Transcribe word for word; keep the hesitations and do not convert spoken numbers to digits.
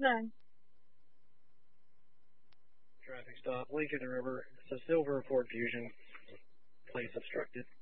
nine. Traffic stop, Lincoln River. So Silver Ford Fusion, place obstructed.